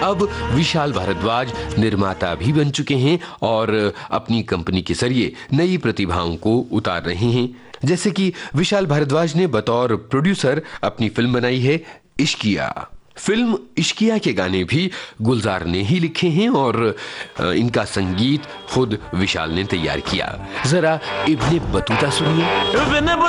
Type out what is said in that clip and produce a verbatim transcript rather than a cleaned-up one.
अब विशाल भारद्वाज निर्माता भी बन चुके हैं और अपनी कंपनी के जरिए नई प्रतिभाओं को उतार रहे हैं। जैसे कि विशाल भारद्वाज ने बतौर प्रोड्यूसर अपनी फिल्म बनाई है इश्किया। फिल्म इश्किया के गाने भी गुलजार ने ही लिखे हैं और इनका संगीत खुद विशाल ने तैयार किया। जरा इब्ने बतूता सुनिए।